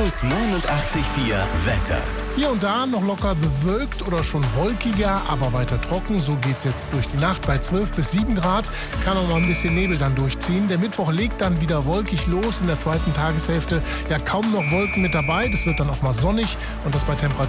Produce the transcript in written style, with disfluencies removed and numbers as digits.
News 89.4 Wetter. Hier und da noch locker bewölkt oder schon wolkiger, aber weiter trocken. So geht's jetzt durch die Nacht bei 12 bis 7 Grad. Kann auch mal ein bisschen Nebel dann durchziehen. Der Mittwoch legt dann wieder wolkig los. In der zweiten Tageshälfte ja kaum noch Wolken mit dabei. Das wird dann auch mal sonnig und das bei Temperaturen